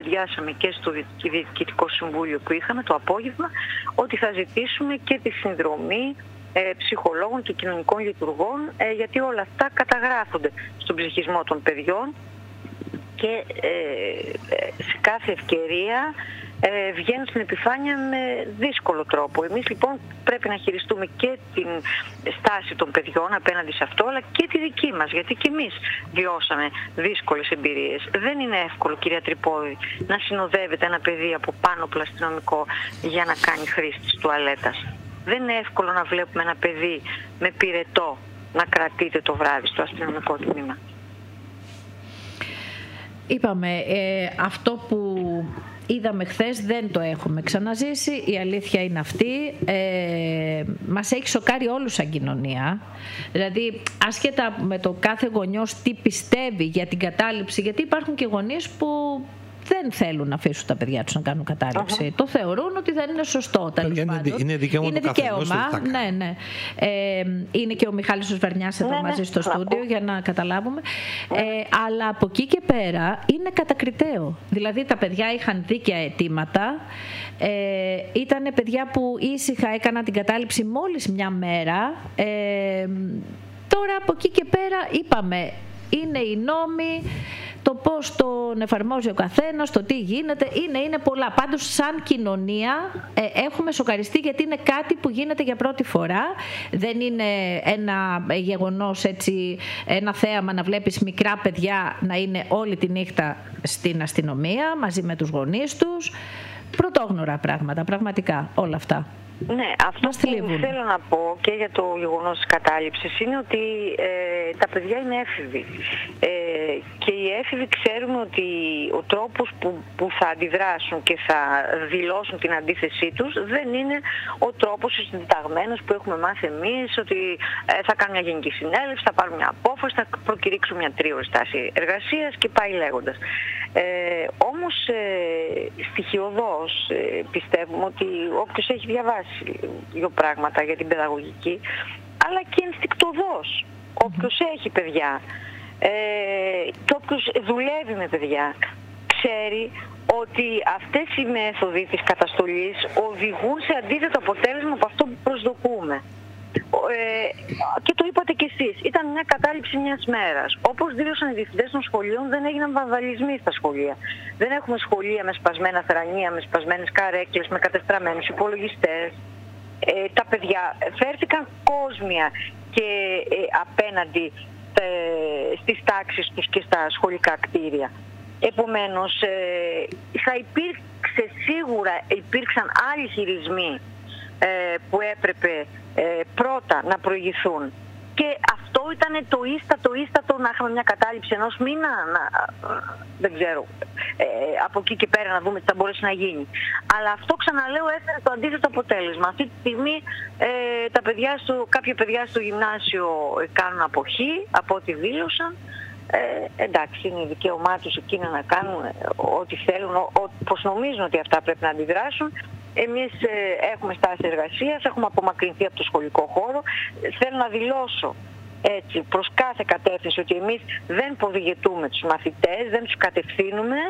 κουβεντιάσαμε και στο Διοικητικό Συμβούλιο που είχαμε το απόγευμα, ότι θα ζητήσουμε και τη συνδρομή ψυχολόγων και κοινωνικών λειτουργών, γιατί όλα αυτά καταγράφονται στον ψυχισμό των παιδιών και σε κάθε ευκαιρία βγαίνουν στην επιφάνεια με δύσκολο τρόπο. Εμείς λοιπόν πρέπει να χειριστούμε και την στάση των παιδιών απέναντι σε αυτό, αλλά και τη δική μας, γιατί και εμείς βιώσαμε δύσκολες εμπειρίες. Δεν είναι εύκολο, κυρία Τρυπόδη, να συνοδεύεται ένα παιδί από πάνωπλο αστυνομικό για να κάνει χρήση της τουαλέτας. Δεν είναι εύκολο να βλέπουμε ένα παιδί με πυρετό να κρατείται το βράδυ στο αστυνομικό τμήμα. Είπαμε, αυτό που είδαμε χθες δεν το έχουμε ξαναζήσει, η αλήθεια είναι αυτή. Μας έχει σοκάρει όλους σαν κοινωνία. Δηλαδή, άσχετα με το κάθε γονιός τι πιστεύει για την κατάληψη, γιατί υπάρχουν και γονείς που δεν θέλουν να αφήσουν τα παιδιά τους να κάνουν κατάληψη. Το θεωρούν ότι δεν είναι σωστό. Είναι δικαίωμα του καθενός. Ναι. Είναι και ο Μιχάλης Βαρνιάς εδώ μαζί στο στούντιο για να καταλάβουμε. Αλλά από εκεί και πέρα είναι κατακριτέο. Δηλαδή τα παιδιά είχαν δίκαια αιτήματα. Ήταν παιδιά που ήσυχα έκαναν την κατάληψη μόλις μια μέρα. Τώρα από εκεί και πέρα είπαμε, είναι οι νόμοι, το πώς τον εφαρμόζει ο καθένας, το τι γίνεται, είναι πολλά. Πάντως σαν κοινωνία έχουμε σοκαριστεί, γιατί είναι κάτι που γίνεται για πρώτη φορά. Δεν είναι ένα γεγονός, έτσι, ένα θέαμα να βλέπεις μικρά παιδιά να είναι όλη τη νύχτα στην αστυνομία μαζί με τους γονείς τους. Πρωτόγνωρα πράγματα, πραγματικά όλα αυτά. Ναι, αυτό που θέλω να πω και για το γεγονός της κατάληψης είναι ότι τα παιδιά είναι έφηβοι και οι έφηβοι ξέρουμε ότι ο τρόπος που θα αντιδράσουν και θα δηλώσουν την αντίθεσή τους δεν είναι ο τρόπος συνταγμένος που έχουμε μάθει εμείς, ότι θα κάνουν μια γενική συνέλευση, θα πάρουν μια απόφαση, θα προκηρύξουν μια τρίωρη στάση εργασίας και πάει λέγοντας. Όμως στοιχειωδώς πιστεύουμε ότι όποιος έχει διαβάσει δύο πράγματα για την παιδαγωγική, αλλά και ενστικτωδώς όποιος έχει παιδιά και όποιος δουλεύει με παιδιά, ξέρει ότι αυτές οι μέθοδοι της καταστολής οδηγούν σε αντίθετο αποτέλεσμα από αυτό που προσδοκούμε. Και το είπατε κι εσείς, ήταν μια κατάληψη μιας μέρας. Όπως δήλωσαν οι διευθυντές των σχολείων, δεν έγιναν βανδαλισμοί στα σχολεία. Δεν έχουμε σχολεία με σπασμένα θρανία, με σπασμένες καρέκλες, με κατεστραμμένους υπολογιστές. Τα παιδιά φέρθηκαν κόσμια και απέναντι στις τάξεις τους και στα σχολικά κτίρια. Επομένως, υπήρξαν άλλοι χειρισμοί που έπρεπε πρώτα να προηγηθούν. Και αυτό ήταν το ίστατο να έχουμε μια κατάληψη ενός μήνα, δεν ξέρω, από εκεί και πέρα να δούμε τι θα μπορέσει να γίνει. Αλλά αυτό, ξαναλέω, έφερε το αντίθετο αποτέλεσμα. Αυτή τη στιγμή κάποια παιδιά στο γυμνάσιο κάνουν αποχή, από ό,τι δήλωσαν. Εντάξει, είναι δικαίωμά τους εκείνα να κάνουν ό,τι θέλουν, όπως νομίζουν ότι αυτά πρέπει να αντιδράσουν. Εμείς έχουμε στάση εργασίας, έχουμε απομακρυνθεί από το σχολικό χώρο. Θέλω να δηλώσω έτσι προς κάθε κατεύθυνση ότι εμείς δεν προδηγετούμε τους μαθητές, δεν τους κατευθύνουμε.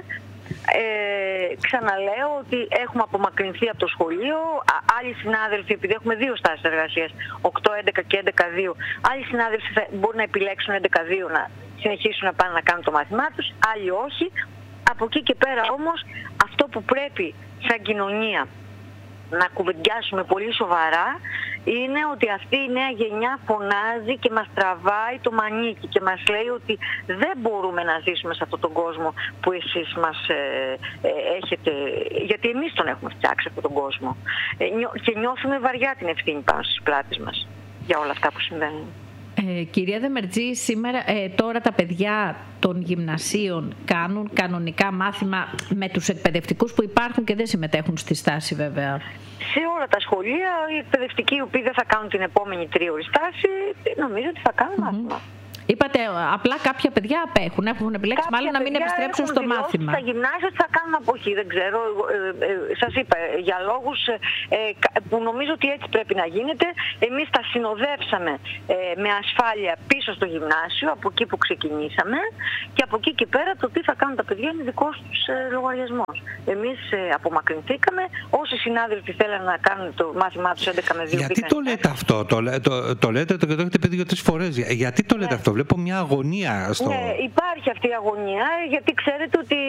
Ξαναλέω ότι έχουμε απομακρυνθεί από το σχολείο. Άλλοι συνάδελφοι, επειδή έχουμε δύο στάσεις εργασίας, 8-11 και 11-2, άλλοι συνάδελφοι μπορούν να επιλέξουν 11-2 να συνεχίσουν να πάνε να κάνουν το μάθημά τους, άλλοι όχι. Από εκεί και πέρα όμως, αυτό που πρέπει σαν κοινωνία να κουβεντιάσουμε πολύ σοβαρά είναι ότι αυτή η νέα γενιά φωνάζει και μας τραβάει το μανίκι και μας λέει ότι δεν μπορούμε να ζήσουμε σε αυτόν τον κόσμο που εσείς μας έχετε, γιατί εμείς τον έχουμε φτιάξει αυτόν τον κόσμο, και νιώθουμε βαριά την ευθύνη πάνω στις πλάτες μας για όλα αυτά που συμβαίνουν. Κυρία Δεμερτζή, σήμερα τώρα τα παιδιά των γυμνασίων κάνουν κανονικά μάθημα με τους εκπαιδευτικούς που υπάρχουν και δεν συμμετέχουν στη στάση, βέβαια? Σε όλα τα σχολεία οι εκπαιδευτικοί, οι οποίοι δεν θα κάνουν την επόμενη τρίωρη στάση, νομίζω ότι θα κάνουν μάθημα. Είπατε απλά κάποια παιδιά απέχουν, έχουν επιλέξει μάλλον να μην επιστρέψουν στο μάθημα. Στα γυμνάσια ότι θα κάνουν αποχή, δεν ξέρω. Σας είπα, για λόγους που νομίζω ότι έτσι πρέπει να γίνεται, εμείς τα συνοδεύσαμε με ασφάλεια πίσω στο γυμνάσιο, από εκεί που ξεκινήσαμε, και από εκεί και πέρα το τι θα κάνουν τα παιδιά είναι δικός τους λογαριασμός. Εμείς απομακρυνθήκαμε, όσοι συνάδελφοι θέλαν να κάνουν το μάθημά τους 11 με 2. Γιατί το λέτε αυτό, το λέτε και το έχετε πει 2-3 φορές. Γιατί το λέτε αυτό, βλέπω μια αγωνία στο... Ναι, υπάρχει αυτή η αγωνία, γιατί ξέρετε ότι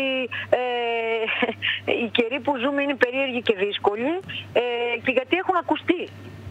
οι καιροί που ζούμε είναι περίεργοι και δύσκολοι, και γιατί έχουν ακουστεί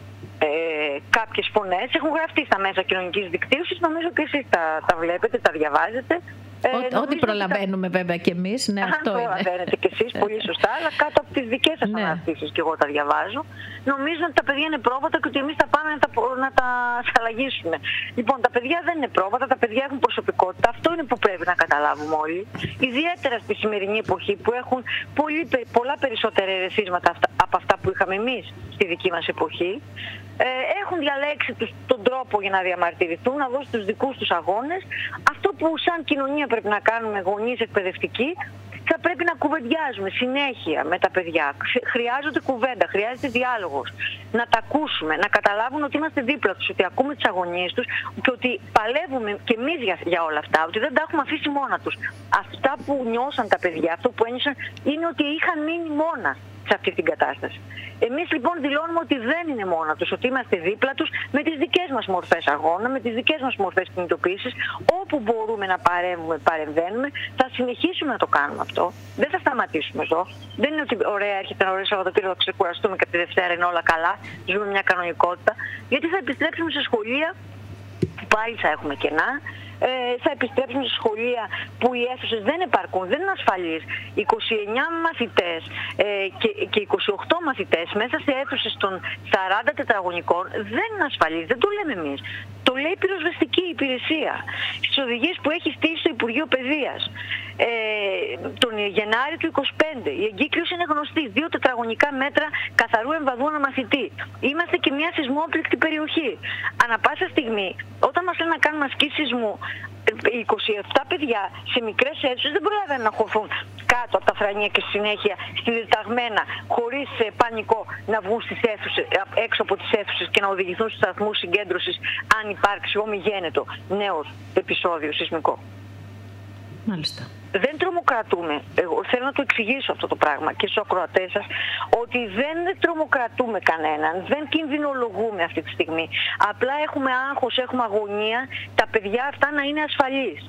κάποιες φωνές, έχουν γραφτεί στα μέσα κοινωνικής δικτύωσης, νομίζω και εσείς τα βλέπετε, τα διαβάζετε. Ό,τι προλαβαίνουμε βέβαια και εμείς, ναι, αυτό είναι. Προλαβαίνετε κι εσείς πολύ σωστά, αλλά κάτω από τις δικές σας αναρτήσεις και εγώ τα διαβάζω. Νομίζω ότι τα παιδιά είναι πρόβατα και ότι εμείς θα πάμε να τα αλλαγήσουμε. Λοιπόν, τα παιδιά δεν είναι πρόβατα, τα παιδιά έχουν προσωπικότητα. Αυτό είναι που πρέπει να καταλάβουμε όλοι. Ιδιαίτερα στη σημερινή εποχή που έχουν πολλά περισσότερα ερεθίσματα από αυτά που είχαμε εμείς στη δική μας εποχή. Έχουν διαλέξει τον τρόπο για να διαμαρτυρηθούν, να δώσουν τους δικούς τους αγώνες. Αυτό που σαν κοινωνία πρέπει να κάνουμε, γονείς, εκπαιδευτικοί, θα πρέπει να κουβεντιάζουμε συνέχεια με τα παιδιά. Χρειάζεται κουβέντα, χρειάζεται διάλογος. Να τα ακούσουμε, να καταλάβουν ότι είμαστε δίπλα τους, ότι ακούμε τις αγωνίες τους και ότι παλεύουμε και εμείς για όλα αυτά, ότι δεν τα έχουμε αφήσει μόνα τους. Αυτά που νιώσαν τα παιδιά, αυτό που ένιωσαν, είναι ότι είχαν μείνει μόνα σε αυτή την κατάσταση. Εμείς λοιπόν δηλώνουμε ότι δεν είναι μόνα τους, ότι είμαστε δίπλα τους με τις δικές μας μορφές αγώνα, με τις δικές μας μορφές κινητοποίησης. Όπου μπορούμε να παρεμβαίνουμε, θα συνεχίσουμε να το κάνουμε αυτό. Δεν θα σταματήσουμε εδώ. Δεν είναι ότι ωραία, έρχεται ένα ωραίο Σαββατοκύριακο, θα ξεκουραστούμε και από τη Δευτέρα είναι όλα καλά, ζούμε μια κανονικότητα. Γιατί θα επιστρέψουμε σε σχολεία που πάλι θα έχουμε κενά. Θα επιστρέψουμε σε σχολεία που οι αίθουσες δεν επαρκούν, δεν είναι ασφαλείς. 29 μαθητές και 28 μαθητές μέσα σε αίθουσες των 40 τετραγωνικών δεν είναι ασφαλείς, δεν το λέμε εμείς. Το λέει η πυροσβεστική υπηρεσία στις οδηγίες που έχει στήσει το Υπουργείο Παιδείας. Τον Γενάρη του 25 η εγκύκλειος είναι γνωστή, 2 τετραγωνικά μέτρα καθαρού εμβαδού αναμαθητή. Είμαστε και μια σεισμόπληκτη περιοχή. Ανά πάσα στιγμή, όταν μας λένε να κάνουμε ασκήσεις σεισμού, 27 παιδιά σε μικρές αίθουσες δεν προλαβαίνουν να χωθούν κάτω από τα φρανία και στη συνέχεια στυλιταγμένα, χωρίς πανικό, να βγουν στις αίθουσες, έξω από τις αίθουσες και να οδηγηθούν στους σταθμούς συγκέντρωσης αν υπάρξει ομιγένετο νέο επεισόδιο σεισμικό. Μάλιστα. Δεν τρομοκρατούμε. Εγώ θέλω να το εξηγήσω αυτό το πράγμα και στους ακροατές σας, ότι δεν τρομοκρατούμε κανέναν, δεν κινδυνολογούμε αυτή τη στιγμή. Απλά έχουμε άγχος, έχουμε αγωνία, τα παιδιά αυτά να είναι ασφαλείς.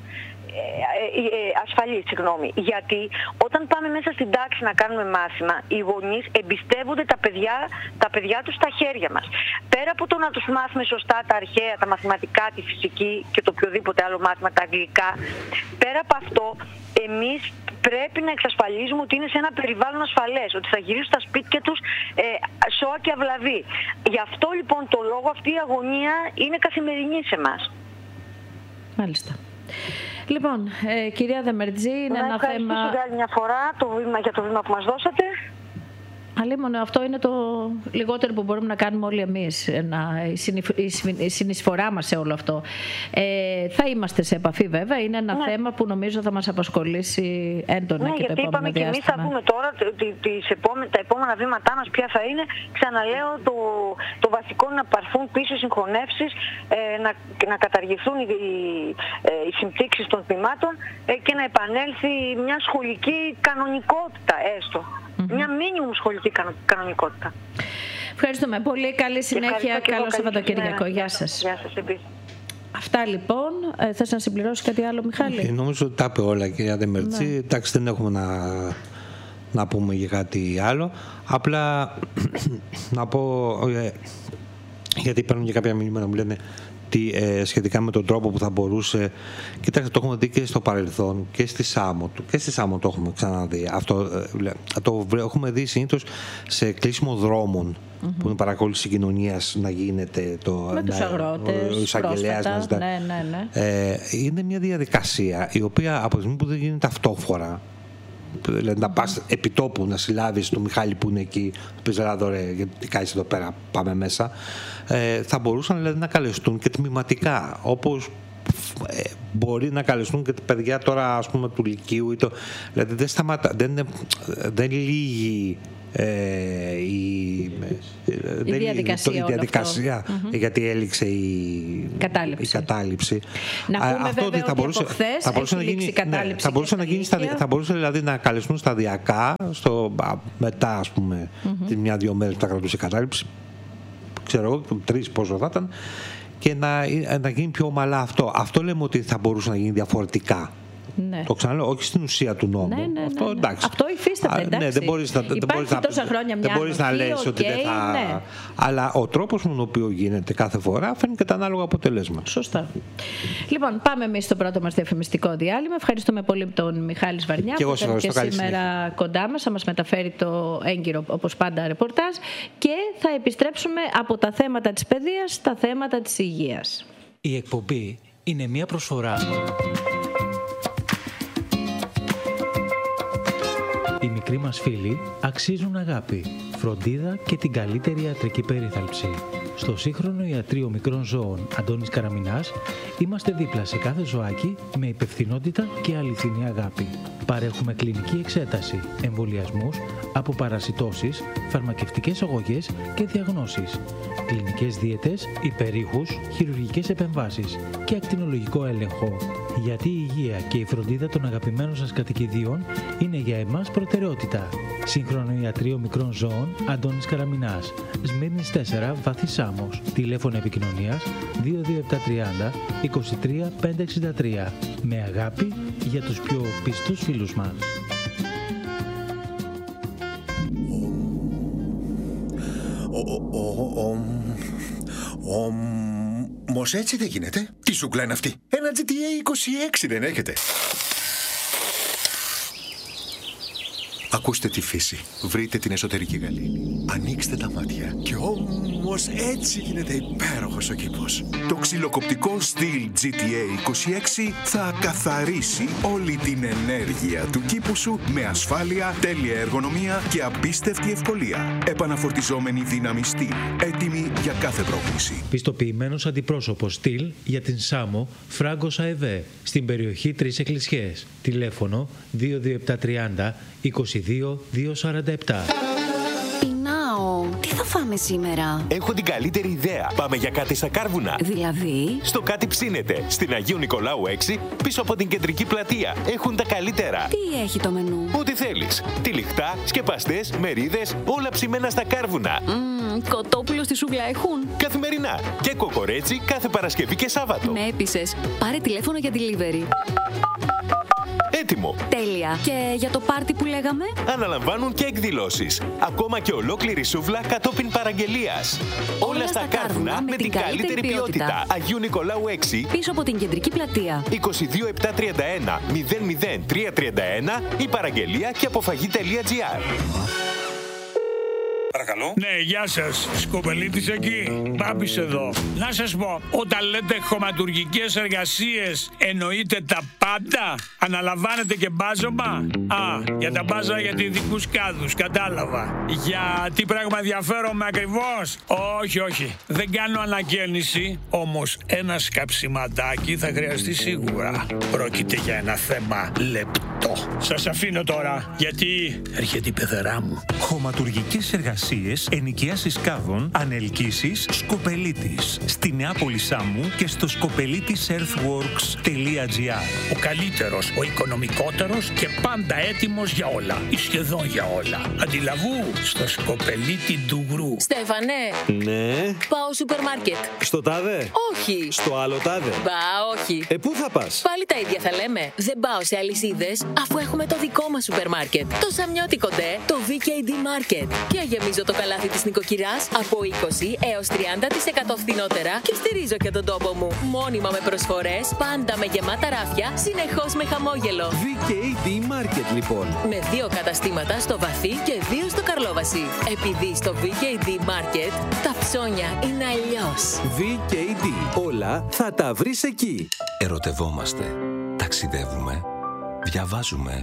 Γιατί όταν πάμε μέσα στην τάξη να κάνουμε μάθημα, οι γονείς εμπιστεύονται τα παιδιά τους στα χέρια μας. Πέρα από το να τους μάθουμε σωστά τα αρχαία, τα μαθηματικά, τη φυσική και το οποιοδήποτε άλλο μάθημα, τα αγγλικά, πέρα από αυτό εμείς πρέπει να εξασφαλίζουμε ότι είναι σε ένα περιβάλλον ασφαλές, ότι θα γυρίσουν στα σπίτια τους σώα και αυλαβή. Γι' αυτό λοιπόν το λόγο αυτή η αγωνία είναι καθημερινή σε εμάς. Μάλιστα. Λοιπόν, κυρία Δεμερτζή, είναι ένα θέμα... Να ευχαριστήσω για άλλη μια φορά για το βήμα που μας δώσατε. Αλίμονο, αυτό είναι το λιγότερο που μπορούμε να κάνουμε όλοι εμείς, η συνεισφορά μας σε όλο αυτό. Θα είμαστε σε επαφή βέβαια, είναι ένα θέμα που νομίζω θα μας απασχολήσει έντονα και το επόμενο διάστημα. Γιατί είπαμε και εμείς θα δούμε τώρα τα επόμενα βήματά μας ποια θα είναι. Ξαναλέω, το βασικό είναι να πάρθουν πίσω συγχωνεύσεις, να καταργηθούν οι συμπτύξεις των θυμάτων και να επανέλθει μια σχολική κανονικότητα έστω. Μια μίνιμουμ σχολική κανονικότητα. Ευχαριστούμε πολύ. Καλή συνέχεια. Καλό Σαββατοκύριακο. Γεια σας. Γεια σας επίσης. Αυτά λοιπόν. Θες να συμπληρώσεις κάτι άλλο, Μιχάλη? Νομίζω ότι τα είπε όλα, κυρία Δεμερτζή. Εντάξει, δεν έχουμε να πούμε για κάτι άλλο. Απλά να πω, γιατί παίρνουν και κάποια μηνύματα να μου λένε σχετικά με τον τρόπο που θα μπορούσε. Κοιτάξτε, το έχουμε δει και στο παρελθόν και στη Σάμο. Και στη Σάμο το έχουμε ξαναδεί. Αυτό το έχουμε δει συνήθως σε κλείσιμο δρόμων, που είναι παρακολούθηση κοινωνίας να γίνεται. Με τους αγρότες, ο εισαγγελέας να ζητά. Ναι. Είναι μια διαδικασία η οποία από τη στιγμή που δεν γίνεται ταυτόφορα, δηλαδή να πας επί τόπου να συλλάβεις τον Μιχάλη που είναι εκεί, να πεις ρε, γιατί κάνεις εδώ πέρα, πάμε μέσα, θα μπορούσαν δηλαδή να καλεστούν και τμηματικά, όπως μπορεί να καλεστούν και τα παιδιά τώρα, ας πούμε, του Λυκείου. Δηλαδή δεν λύγει η διαδικασία γιατί έληξε η κατάληψη. Να πούμε βέβαια ότι από χθες έχει λήξει η κατάληψη. Θα μπορούσε δηλαδή να καλεστούν σταδιακά μετά, ας πούμε, μια-δύο μέρες που θα κρατούσε η κατάληψη, ξέρω εγώ, 3 πόσο θα ήταν, και να γίνει πιο ομαλά αυτό. Αυτό λέμε ότι θα μπορούσε να γίνει διαφορετικά. Ναι. Το ξαναλέω, όχι στην ουσία του νόμου. Ναι. Αυτό, εντάξει. Αυτό υφίσταται, εντάξει. Ναι, δεν μπορείς να λες ότι δεν θα... Ναι. Αλλά ο τρόπος με τον οποίο γίνεται κάθε φορά φέρνει και τα ανάλογα αποτελέσματα. Σωστά. Λοιπόν, πάμε εμείς στο πρώτο μας διαφημιστικό διάλειμμα. Ευχαριστούμε πολύ τον Μιχάλη Σβαρνιά που ήταν και σήμερα κοντά μας. Θα μας μεταφέρει το έγκυρο, όπως πάντα, ρεπορτάζ. Και θα επιστρέψουμε από τα θέματα της παιδείας στα θέματα της υγείας. Η εκπομπή είναι μια προσφορά. Οι μικροί μας φίλοι αξίζουν αγάπη, φροντίδα και την καλύτερη ιατρική περίθαλψη. Στο σύγχρονο ιατρείο μικρών ζώων Αντώνης Καραμινάς είμαστε δίπλα σε κάθε ζωάκι με υπευθυνότητα και αληθινή αγάπη. Παρέχουμε κλινική εξέταση, εμβολιασμούς, αποπαρασιτώσεις, φαρμακευτικές αγωγές και διαγνώσεις, κλινικές δίαιτες, υπερήχους, χειρουργικές επεμβάσεις και ακτινολογικό έλεγχο. Γιατί η υγεία και η φροντίδα των αγαπημένων σας κατοικιδίων είναι για εμάς προτεραιότητα. Σύγχρονο ιατρείο μικρών ζώων Αντώνης Καραμινάς, Σμύρνης 4, Βάθη Σάμος. Τηλέφωνο επικοινωνίας 22730 23 563. Με αγάπη για τους πιο πιστούς φίλους μας. Όμως έτσι δεν γίνεται. Τι σούκλα είναι αυτή? Ένα GTA 26 δεν έχετε? Ακούστε τη φύση. Βρείτε την εσωτερική γαλήνη. Ανοίξτε τα μάτια. Και όμως έτσι γίνεται υπέροχος ο κήπος. Το ξυλοκοπτικό Stihl GTA 26 θα καθαρίσει όλη την ενέργεια του κήπου σου με ασφάλεια, τέλεια εργονομία και απίστευτη ευκολία. Επαναφορτιζόμενη δύναμη Stihl. Έτοιμη για κάθε πρόκληση. Πιστοποιημένος αντιπρόσωπος Stihl για την Σάμο, Φράγκος ΑΕΒ, στην περιοχή 3 Εκκλησιές. Τηλέφωνο 22730 22 247. Τι θα φάμε σήμερα? Έχω την καλύτερη ιδέα. Πάμε για κάτι στα Κάρβουνα. Δηλαδή? Στο Κάτι Ψήνεται, στην Αγίου Νικολάου 6, πίσω από την κεντρική πλατεία. Έχουν τα καλύτερα. Τι έχει το μενού? Ό,τι θέλεις. Τυλιχτά, σκεπαστές, μερίδες, όλα ψημένα στα Κάρβουνα. Κοτόπουλο στη σούβλα έχουν? Καθημερινά. Και κοκορέτσι κάθε Παρασκευή και Σάββατο. Με έπεισες. Πάρε τηλέφωνο για delivery. Έτοιμο. Τέλεια. Και για το πάρτι που λέγαμε? Αναλαμβάνουν και εκδηλώσεις. Ακόμα και ολόκληρη σούβλα κατόπιν παραγγελίας. Όλα στα Κάρβουνα με την καλύτερη ποιότητα. Αγίου Νικολάου 6, πίσω από την κεντρική πλατεία. 22731 00331 ή παραγγελία και αποφαγή.gr. Παρακαλώ. Ναι, γεια σας. Σκοπελίτης εκεί. Μπάμπης εδώ. Να σας πω, όταν λέτε χωματουργικές εργασίες, εννοείτε τα πάντα? Αναλαμβάνετε και μπάζωμα? Για τα μπάζα για ειδικούς κάδους, κατάλαβα. Για τι πράγμα ενδιαφέρομαι ακριβώς? Όχι. Δεν κάνω ανακαίνιση, όμως ένα σκαψιματάκι θα χρειαστεί σίγουρα. Πρόκειται για ένα θέμα λεπτό. Σας αφήνω τώρα, γιατί έρχεται η πεθερά μου. Χωματουργικές εργασίες, ενοικίασης κάδων, ανελκύσεις, Σκοπελίτης. Στη Νεάπολη Σάμου και στο skopelitis.earthworks.gr. Ο καλύτερος, ο οικονομικότερος και πάντα έτοιμος για όλα. Ή σχεδόν για όλα. Αντιλαβού, στο Σκοπελίτη Ντουγρού. Στέφανε. Ναι. Πάω σούπερ μάρκετ. Στο τάδε. Όχι. Στο άλλο τάδε. Μπα, όχι. Πού θα πας? Πάλι τα ίδια θα λέμε. Δεν πάω σε αλυσίδες, αφού έχουμε το δικό μας σούπερ μάρκετ. Το Σαμιώτικο ντε, το VKD Market. Και γεμίζω το καλάθι της νοικοκυράς από 20 έως 30% φθηνότερα και στηρίζω και τον τόπο μου. Μόνιμα με προσφορές, πάντα με γεμάτα ράφια, συνεχώς με χαμόγελο. VKD Market λοιπόν. Με 2 καταστήματα στο Βαθύ και 2 στο Καρλόβαση. Επειδή στο VKD Market τα ψώνια είναι αλλιώς. VKD. Όλα θα τα βρεις εκεί. Ερωτευόμαστε, ταξιδεύουμε, διαβάζουμε,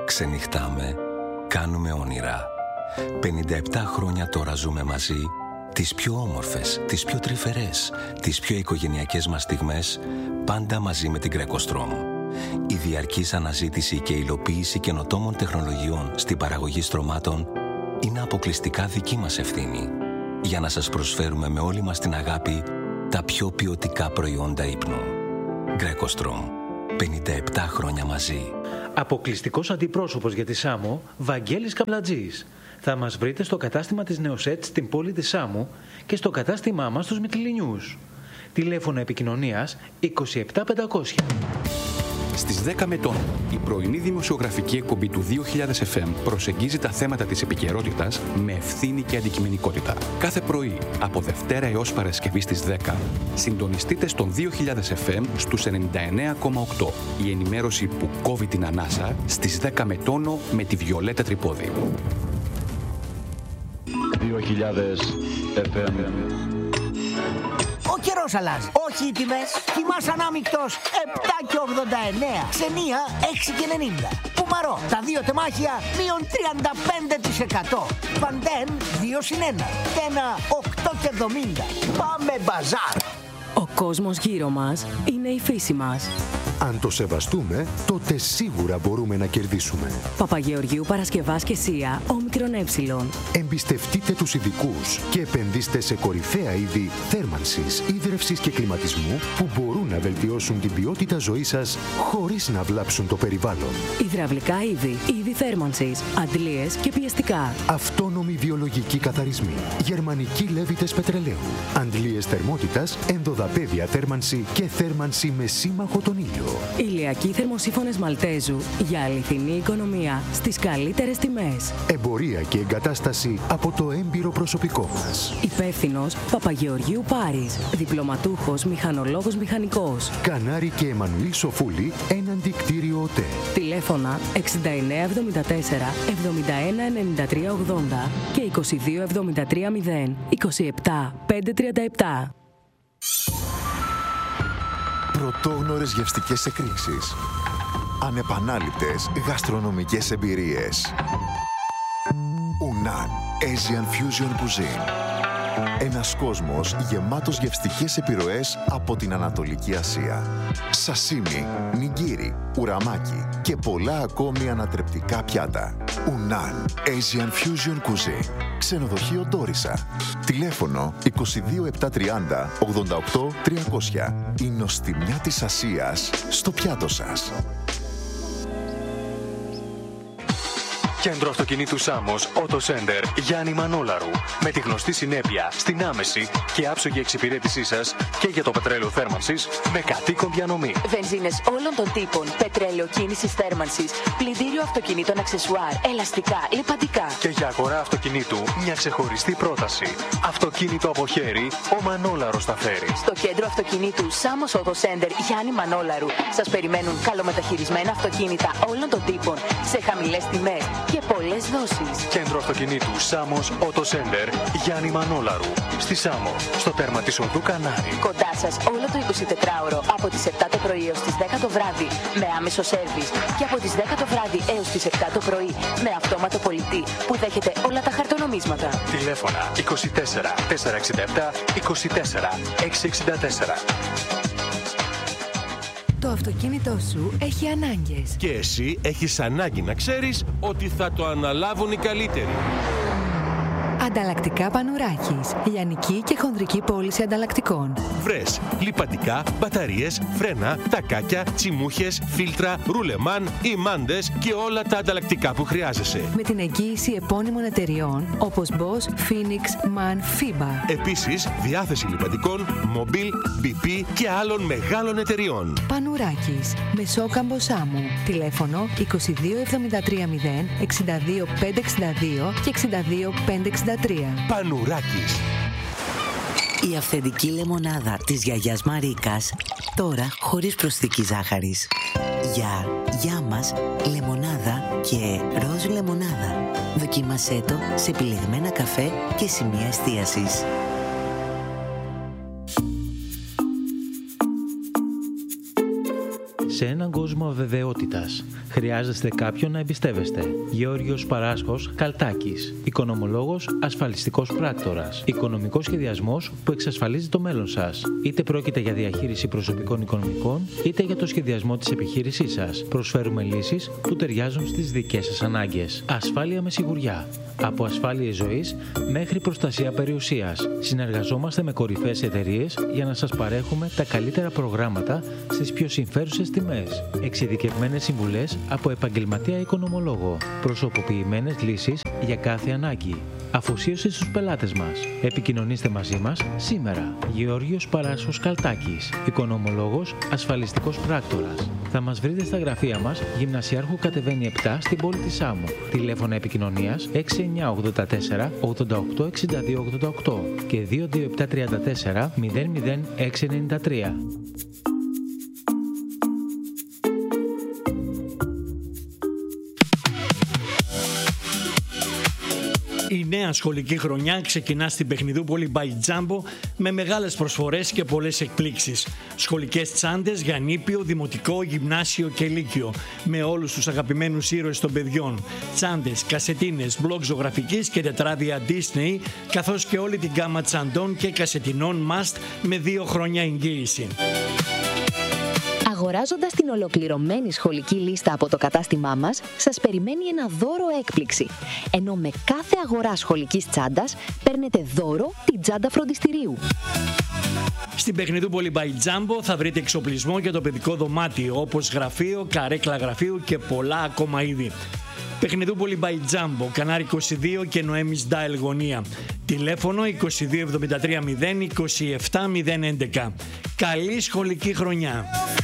ξενυχτάμε, κάνουμε όνειρα. 57 χρόνια τώρα ζούμε μαζί Τις πιο όμορφες, τις πιο τρυφερές, τις πιο οικογενειακές μας στιγμές, πάντα μαζί με την Greco-Strom. Η διαρκής αναζήτηση και υλοποίηση καινοτόμων τεχνολογιών στην παραγωγή στρωμάτων είναι αποκλειστικά δική μας ευθύνη, για να σας προσφέρουμε με όλη μας την αγάπη τα πιο ποιοτικά προϊόντα ύπνου. Greco-Strom. 57 χρόνια μαζί. Αποκλειστικός αντιπρόσωπος για τη Σάμο, Βαγγέλης Καπλατζής. Θα μας βρείτε στο κατάστημα της Νεοσέτ στην πόλη της Σάμου και στο κατάστημά μας στους Μυτιληνιούς. Τηλέφωνο επικοινωνίας 27500. Στις 10 με τον, η πρωινή δημοσιογραφική εκπομπή του 2000 FM προσεγγίζει τα θέματα της επικαιρότητας με ευθύνη και αντικειμενικότητα. Κάθε πρωί, από Δευτέρα έως Παρασκευή στις 10, συντονιστείτε στον 2000 FM στους 99,8. Η ενημέρωση που κόβει την ανάσα στις 10 με τόνο με τη Βιολέτα Τρυπόδη. 2000 FM. Ο καιρός αλλάζει. Όχι οι τιμές. Τιμάς ανάμεικτος 7 και 89. Ξενία 6 και 90. Πουμαρό. Τα δύο τεμάχια μείον 35%. Παντέν 2 συν 1. Τένα 8 και 70. Πάμε μπαζάρ. Ο κόσμος γύρω μας είναι η φύση μας. Αν το σεβαστούμε, τότε σίγουρα μπορούμε να κερδίσουμε. Παπαγεωργίου Παρασκευάς και Σία, όμικρον ε. Εμπιστευτείτε τους ειδικούς και επενδύστε σε κορυφαία είδη θέρμανσης, ίδρευσης και κλιματισμού που μπορούν να βελτιώσουν την ποιότητα ζωής σας χωρίς να βλάψουν το περιβάλλον. Υδραυλικά είδη, είδη θέρμανσης, αντλίες και πιεστικά. Αυτόνομοι βιολογικοί καθαρισμοί, γερμανικοί λέβητες πετρελαίου, αντλίες θερμότητας, ενδοδαπέδια θέρμανση και θέρμανση με σύμμαχο τον ήλιο. Ηλιακοί θερμοσύφωνες Μαλτέζου για αληθινή οικονομία στις καλύτερες τιμές. Εμπορία και εγκατάσταση από το έμπειρο προσωπικό μας. Υπεύθυνος Παπαγεωργίου Πάρης. Διπλωματούχος μηχανολόγος μηχανικός. Κανάρη και Εμμανουήλ Σοφούλη, έναντι κτίριο ΟΤΕ. Τηλέφωνα 6974 719380 και 2273 0 27 537. Πρωτόγνωρες γευστικές εκρήξεις. Ανεπανάληπτες γαστρονομικές εμπειρίες. Unan Asian Fusion Cuisine. Ένας κόσμος γεμάτος γευστικές επιρροές από την Ανατολική Ασία. Σασίμι, νιγκίρι, ουραμάκι και πολλά ακόμη ανατρεπτικά πιάτα. Unan Asian Fusion Cuisine. Ξενοδοχείο Ντόρισα. Τηλέφωνο 22730 88 300. Η νοστιμιά της Ασίας στο πιάτο σας. Κέντρο αυτοκινήτου Σάμος, Auto Center, Γιάννη Μανόλαρου. Με τη γνωστή συνέπεια στην άμεση και άψογη εξυπηρέτησή σας και για το πετρέλαιο θέρμανσης με κατοίκον διανομή. Βενζίνες όλων των τύπων, πετρέλαιο κίνησης θέρμανσης, πλυντήριο αυτοκινήτων αξεσουάρ, ελαστικά, λιπαντικά. Και για αγορά αυτοκινήτου μια ξεχωριστή πρόταση. Αυτοκίνητο από χέρι, ο Μανόλαρος τα φέρει. Στο κέντρο αυτοκινήτου Σάμος Auto Center Γιάννη Μανόλαρου σας περιμένουν καλομεταχειρισμένα αυτοκίνητα όλων των τύπων σε χαμηλές τιμές και πολλές δόσεις. Κέντρο αυτοκινήτου Σάμος Auto Center Γιάννη Μανόλαρου. Στη Σάμο, στο τέρμα της οδού Κανάρη. Κοντά σας όλο το 24ωρο από τις 7 το πρωί έως τις 10 το βράδυ με άμεσο σέρβις και από τις 10 το βράδυ έως τις 7 το πρωί με αυτόματο πολιτή που δέχεται όλα τα χαρτονομίσματα. Τηλέφωνα 24 467 24 664. Το αυτοκίνητό σου έχει ανάγκες. Και εσύ έχεις ανάγκη να ξέρεις ότι θα το αναλάβουν οι καλύτεροι. Ανταλλακτικά Πανουράκης. Λιανική και χονδρική πώληση ανταλλακτικών. Βρες λιπαντικά, μπαταρίες, φρένα, τακάκια, τσιμούχες, φίλτρα, ρουλεμάν, ημάντες και όλα τα ανταλλακτικά που χρειάζεσαι. Με την εγγύηση επώνυμων εταιριών όπως Bosch, Phoenix, MAN, FIBA. Επίσης, διάθεση λιπαντικών, Mobil, BP και άλλων μεγάλων εταιριών. Πανουράκης. Μεσόκαμπο Σάμου. Τηλέφωνο 22730 62 562 και 62 563. Πανουράκης. Η αυθεντική λεμονάδα της γιαγιάς Μαρίκας, τώρα χωρίς προσθήκη ζάχαρης. Για μας, λεμονάδα και ροζ λεμονάδα. Δοκίμασέ το σε επιλεγμένα καφέ και σημεία εστίασης. σε έναν κόσμο αβεβαιότητας. Χρειάζεστε κάποιον να εμπιστεύεστε. Γεώργιος Παράσχος Καλτάκης. Οικονομολόγος, ασφαλιστικός πράκτορας. Οικονομικός σχεδιασμός που εξασφαλίζει το μέλλον σας. Είτε πρόκειται για διαχείριση προσωπικών οικονομικών, είτε για το σχεδιασμό της επιχείρησής σας. Προσφέρουμε λύσεις που ταιριάζουν στις δικές σας ανάγκες. Ασφάλεια με σιγουριά. Από ασφάλειες ζωής μέχρι προστασία περιουσίας. Συνεργαζόμαστε με κορυφαίες εταιρείες για να σας παρέχουμε τα καλύτερα προγράμματα στις πιο συμφέρουσες τιμές. Εξειδικευμένες συμβουλές από επαγγελματία οικονομολόγο. Προσωποποιημένες λύσεις για κάθε ανάγκη. Αφοσίωση στους πελάτες μας. Επικοινωνήστε μαζί μας σήμερα. Γεώργιος Παράσχος Καλτάκης. Οικονομολόγος, ασφαλιστικός πράκτορας. Θα μας βρείτε στα γραφεία μας, Γυμνασιάρχου κατεβαίνει 7 στην πόλη της Σάμου. Τηλέφωνα επικοινωνίας 6984 88 62 88 και 22734 00693. Η νέα σχολική χρονιά ξεκινά στην Παιχνιδούπολη by Jumbo με μεγάλες προσφορές και πολλές εκπλήξεις. Σχολικές τσάντες για νήπιο, δημοτικό, γυμνάσιο και λύκειο με όλους τους αγαπημένους ήρωες των παιδιών. Τσάντες, κασετίνες, μπλοκ ζωγραφικής και τετράδια Disney, καθώς και όλη την γκάμα τσαντών και κασετινών Must με 2 χρόνια εγγύηση. Αγοράζοντας την ολοκληρωμένη σχολική λίστα από το κατάστημά μας, σας περιμένει ένα δώρο έκπληξη. Ενώ με κάθε αγορά σχολικής τσάντας παίρνετε δώρο την τσάντα φροντιστηρίου. Στην Παιχνιδούπολη by Jumbo θα βρείτε εξοπλισμό για το παιδικό δωμάτιο, όπως γραφείο, καρέκλα γραφείου και πολλά ακόμα είδη. Παιχνιδούπολη by Jumbo, Κανάρι 22 και Νοέμις Ντάιλ γωνία. Τηλέφωνο 2273 0 27 011. Καλή σχολική χρονιά!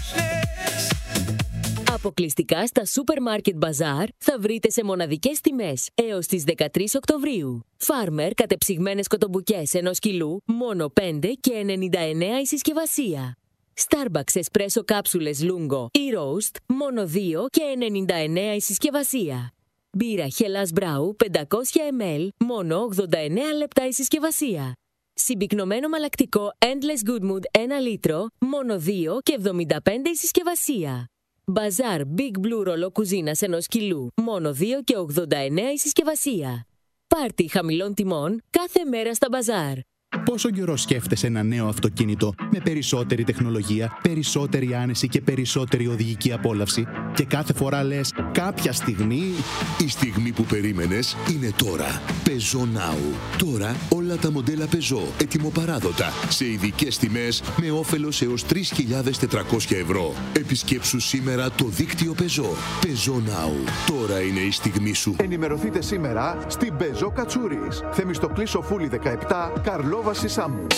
Αποκλειστικά στα Supermarket Bazaar θα βρείτε σε μοναδικές τιμές έως τις 13 Οκτωβρίου. Farmer κατεψυγμένες κοτομπουκές 1 κιλού, μόνο 5 και 99 η συσκευασία. Starbucks Espresso κάψουλες Lungo ή Roast, μόνο 2 και 99 η συσκευασία. Μπύρα Hellas Brau 500 ml, μόνο 89 λεπτά η συσκευασία. Συμπυκνωμένο μαλακτικό Endless Good Mood 1 λίτρο, μόνο 2 και 75 η συσκευασία. Bazaar Big Blue ρολό κουζίνας 1 κιλού, μόνο 2 και 89 η συσκευασία. Πάρτι χαμηλών τιμών κάθε μέρα στα Bazaar. Πόσο καιρό σκέφτεσαι ένα νέο αυτοκίνητο με περισσότερη τεχνολογία, περισσότερη άνεση και περισσότερη οδηγική απόλαυση και κάθε φορά λες κάποια στιγμή... Η στιγμή που περίμενες είναι τώρα. Peugeot Now. Τώρα όλα τα μοντέλα Peugeot ετοιμοπαράδοτα σε ειδικές τιμές με όφελος έως 3.400 ευρώ. Επισκέψου σήμερα το δίκτυο Peugeot. Peugeot Now. Τώρα είναι η στιγμή σου. Ενημερωθείτε σήμερα στην Peugeot Κατσούρης. Θεμιστοκλής Σοφούλη 17, Καρλόβαση Σάμου.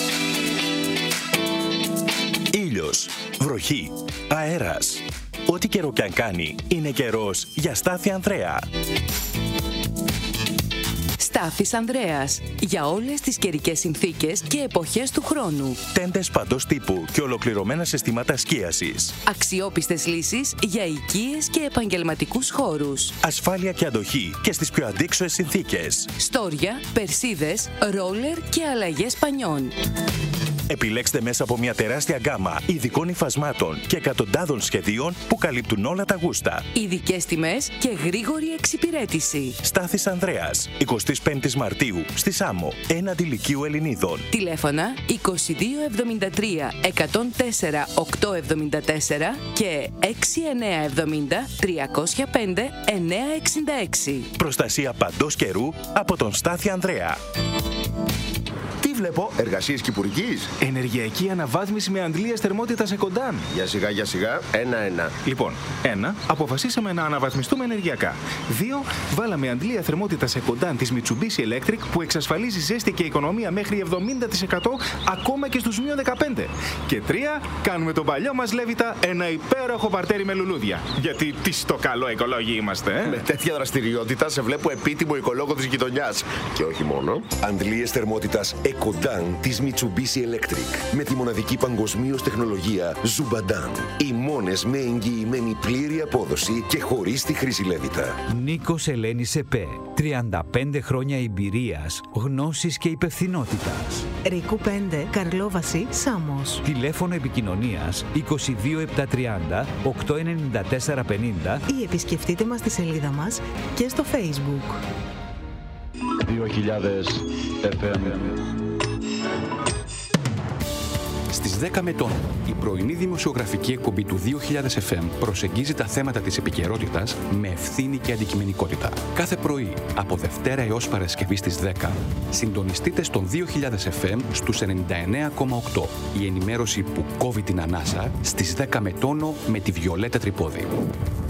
Ήλιος, βροχή, αέρας. Ό,τι καιρό κι αν κάνει, είναι καιρός για Στάθη Ανδρέα. Στάθης Ανδρέας. Για όλες τις καιρικές συνθήκες και εποχές του χρόνου. Τέντες παντός τύπου και ολοκληρωμένα συστήματα σκίασης. Αξιόπιστες λύσεις για οικίες και επαγγελματικούς χώρους. Ασφάλεια και αντοχή και στις πιο αντίξωες συνθήκες. Στόρια, περσίδες, ρόλερ και αλλαγές πανιών. Επιλέξτε μέσα από μια τεράστια γκάμα ειδικών υφασμάτων και εκατοντάδων σχεδίων που καλύπτουν όλα τα γούστα. Ειδικές τιμές και γρήγορη εξυπηρέτηση. Στάθης Ανδρέας, 25 Μαρτίου, στη Σάμο, έναντι Λυκείου Ελληνίδων. Τηλέφωνα 2273 104 874 και 6970 305 966. Προστασία παντός καιρού από τον Στάθη Ανδρέα. Βλέπω εργασίες κυπουρικής. Ενεργειακή αναβάθμιση με αντλίες θερμότητας Εκοντάν. Για σιγά, ένα-ένα. Λοιπόν, 1. Αποφασίσαμε να αναβαθμιστούμε ενεργειακά. 2. Βάλαμε αντλία θερμότητας Εκοντάν της Mitsubishi Electric που εξασφαλίζει ζέστη και οικονομία μέχρι 70% ακόμα και στους μείον 15. Και 3. Κάνουμε τον παλιό μας Λέβητα ένα υπέροχο παρτέρι με λουλούδια. Γιατί τι στο καλό οικολόγοι είμαστε, Με τέτοια δραστηριότητα σε βλέπω επίτιμο οικολόγο της γειτονιάς. Και όχι μόνο. Αντλίες θερμότητας EcoDan της Mitsubishi Electric με τη μοναδική παγκοσμίως τεχνολογία Zubadan. Οι μόνες με εγγυημένη πλήρη απόδοση και χωρίς τη χρήση λέβητα. Νίκος Ελένης ΕΠΕ. 35 χρόνια εμπειρίας, γνώσης και υπευθυνότητας. Ρίκου 5, Καρλόβαση, Σάμος. Τηλέφωνο επικοινωνίας 22 730 894 50 ή επισκεφτείτε μας στη σελίδα μας και στο Facebook. 2000 FM. Στις 10 μετών, η πρωινή δημοσιογραφική εκπομπή του 2000 FM προσεγγίζει τα θέματα της επικαιρότητας με ευθύνη και αντικειμενικότητα. Κάθε πρωί, από Δευτέρα έως Παρασκευή στις 10, συντονιστείτε στον 2000 FM στους 99,8. Η ενημέρωση που κόβει την ανάσα στις 10 με τόνο με τη Βιολέτα Τρυπόδη.